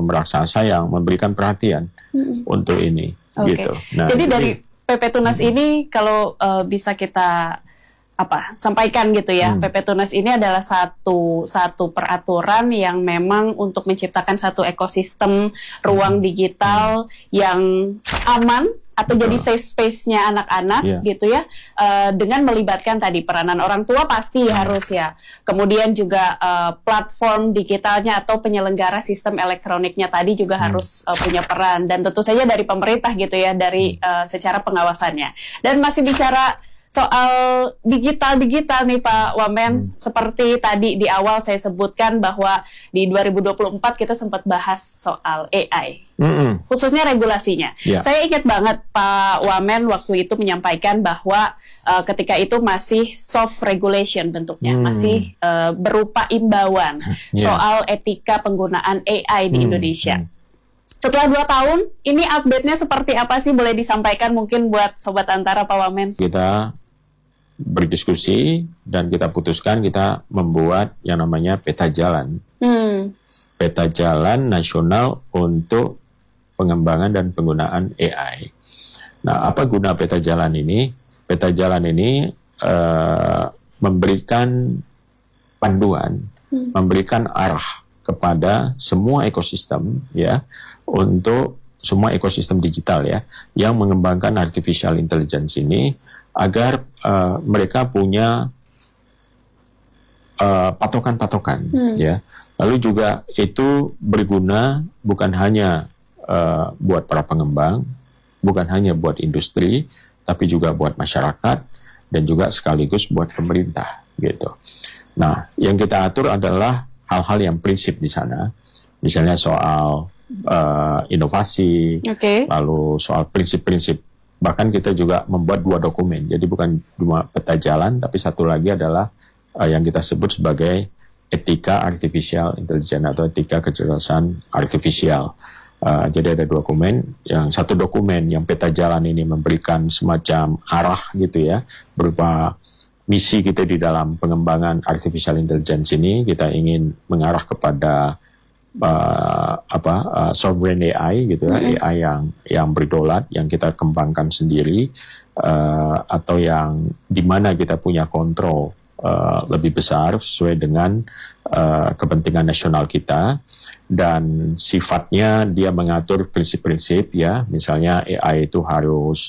merasa sayang, memberikan perhatian untuk ini. Gitu. Nah, jadi dari PP Tunas ini kalau bisa kita sampaikan gitu ya, PP Tunas ini adalah satu peraturan yang memang untuk menciptakan satu ekosistem ruang digital yang aman atau jadi safe space-nya anak-anak gitu ya, dengan melibatkan tadi peranan orang tua pasti harus ya, kemudian juga platform digitalnya atau penyelenggara sistem elektroniknya tadi juga harus punya peran, dan tentu saja dari pemerintah gitu ya, dari secara pengawasannya. Dan masih bicara soal digital nih Pak Wamen, seperti tadi di awal saya sebutkan bahwa di 2024 kita sempat bahas soal AI, khususnya regulasinya. Saya ingat banget Pak Wamen waktu itu menyampaikan bahwa ketika itu masih soft regulation bentuknya, masih berupa imbauan soal etika penggunaan AI di Indonesia. Setelah 2 tahun, ini update-nya seperti apa sih? Boleh disampaikan mungkin buat Sobat Antara, Pak Wamen? Kita berdiskusi dan kita putuskan kita membuat yang namanya peta jalan. Peta jalan nasional untuk pengembangan dan penggunaan AI. Nah, apa guna peta jalan ini? Peta jalan ini memberikan panduan, memberikan arah kepada semua ekosistem ya, untuk semua ekosistem digital ya, yang mengembangkan artificial intelligence ini, agar mereka punya patokan-patokan ya. Lalu juga itu berguna bukan hanya buat para pengembang, bukan hanya buat industri, tapi juga buat masyarakat dan juga sekaligus buat pemerintah gitu. Nah, yang kita atur adalah hal-hal yang prinsip di sana, misalnya soal inovasi, lalu soal prinsip-prinsip. Bahkan kita juga membuat 2 dokumen, jadi bukan cuma peta jalan, tapi satu lagi adalah yang kita sebut sebagai etika artificial intelligence atau etika kecerdasan artifisial. Jadi ada 2 dokumen, yang satu dokumen yang peta jalan ini memberikan semacam arah gitu ya, berupa misi kita di dalam pengembangan artificial intelligence ini. Kita ingin mengarah kepada sovereign AI gitu ya, AI yang berdaulat, yang kita kembangkan sendiri, atau yang dimana kita punya kontrol lebih besar sesuai dengan kepentingan nasional kita, dan sifatnya dia mengatur prinsip-prinsip ya, misalnya AI itu harus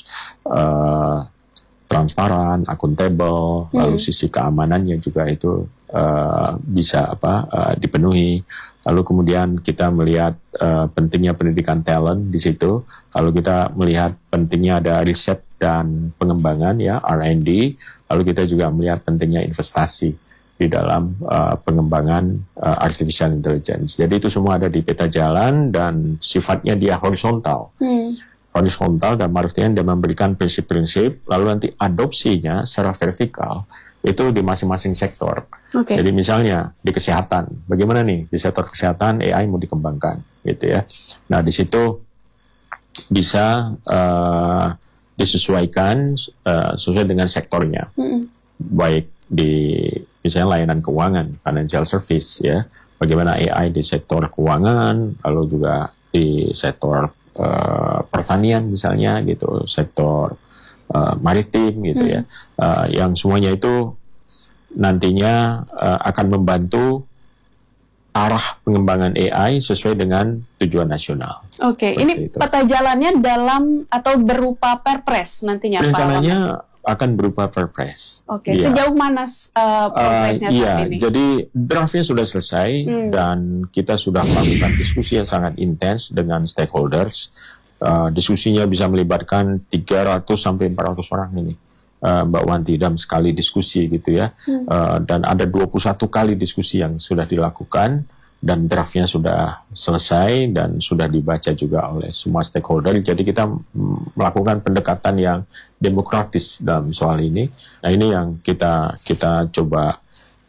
transparan, akuntabel, lalu sisi keamanannya juga itu bisa dipenuhi. Lalu kemudian kita melihat pentingnya pendidikan talent di situ. Kalau kita melihat pentingnya ada riset dan pengembangan ya, R&D. Lalu kita juga melihat pentingnya investasi di dalam pengembangan artificial intelligence. Jadi itu semua ada di peta jalan dan sifatnya dia horizontal. Horizontal dan artinya dia memberikan prinsip-prinsip, lalu nanti adopsinya secara vertikal itu di masing-masing sektor. Jadi misalnya di kesehatan, bagaimana nih di sektor kesehatan AI mau dikembangkan, gitu ya. Nah di situ bisa disesuaikan sesuai dengan sektornya, baik di misalnya layanan keuangan, financial service ya, bagaimana AI di sektor keuangan, lalu juga di sektor pertanian misalnya gitu, sektor maritim gitu ya, yang semuanya itu nantinya akan membantu arah pengembangan AI sesuai dengan tujuan nasional. Ini peta jalannya dalam atau berupa perpres nantinya Pak? Rencananya akan berupa perpres. Ya. Sejauh mana perpresnya saat ini? Jadi draftnya sudah selesai dan kita sudah melakukan diskusi yang sangat intens dengan stakeholders. Diskusinya bisa melibatkan 300 sampai 400 orang ini, Mbak Wanti, dalam sekali diskusi gitu ya. Dan ada 21 kali diskusi yang sudah dilakukan dan draftnya sudah selesai dan sudah dibaca juga oleh semua stakeholder. Jadi kita melakukan pendekatan yang demokratis dalam soal ini. Nah ini yang kita coba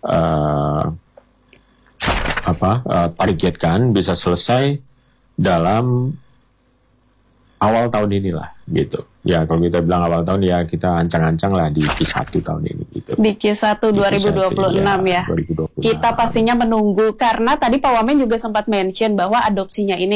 targetkan bisa selesai dalam awal tahun inilah gitu. Ya kalau kita bilang awal tahun ya kita ancang-ancang lah di Q1 tahun ini gitu. Di Q1 2026 ya. 2026. Kita pastinya menunggu karena tadi Pak Wamen juga sempat mention bahwa adopsinya ini